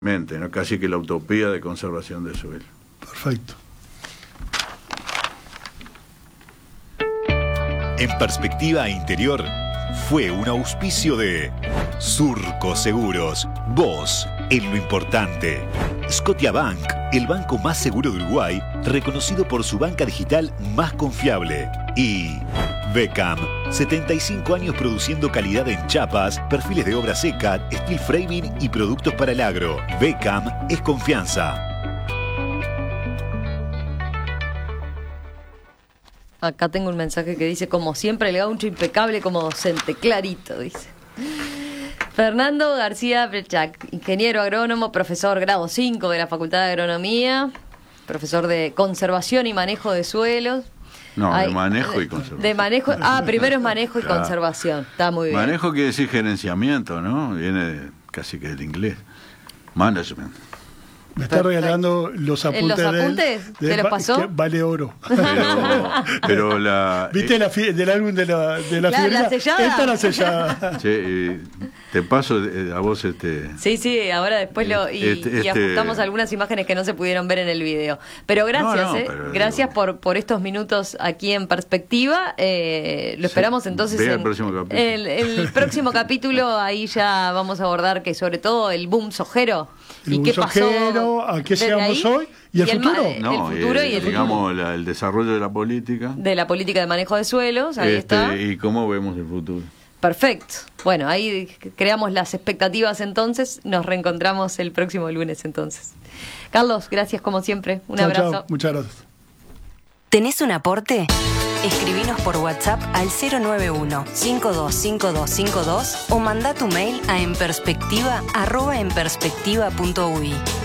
¿no? Casi que la utopía de conservación del suelo. Perfecto. En Perspectiva Interior fue un auspicio de Surco Seguros, vos en lo importante. Scotiabank, el banco más seguro de Uruguay, reconocido por su banca digital más confiable. Y Beckham, 75 años produciendo calidad en chapas, perfiles de obra seca, steel framing y productos para el agro. Beckham es confianza. Acá tengo un mensaje que dice: como siempre, el gaucho impecable como docente, clarito, dice. Fernando García Brechac, ingeniero agrónomo, profesor grado 5 de la Facultad de Agronomía, profesor de conservación y manejo de suelos. No, de manejo y conservación. De manejo, primero es manejo y conservación, está muy bien. Manejo quiere decir gerenciamiento, ¿no? Viene casi que del inglés. Management. Me está regalando los apuntes. ¿Los apuntes? ¿Te los pasó? Que vale oro. Pero la... ¿Viste del álbum de la figurina? ¿La sellada? Esta la sellada. Sí, te paso a vos Sí, ahora después y ajustamos algunas imágenes que no se pudieron ver en el video. Pero gracias, gracias por estos minutos aquí en Perspectiva. Lo esperamos entonces en el próximo capítulo. El próximo capítulo, ahí ya vamos a abordar que sobre todo el boom sojero y qué pasó, a qué llegamos hoy y el futuro. Digamos el desarrollo de la política. De la política de manejo de suelos, ahí está. Y cómo vemos el futuro. Perfecto. Bueno, ahí creamos las expectativas entonces. Nos reencontramos el próximo lunes entonces. Carlos, gracias como siempre. Un abrazo. Chao. Muchas gracias. ¿Tenés un aporte? Escribinos por WhatsApp al 091-525252 o mandá tu mail a enperspectiva@enperspectiva.ui.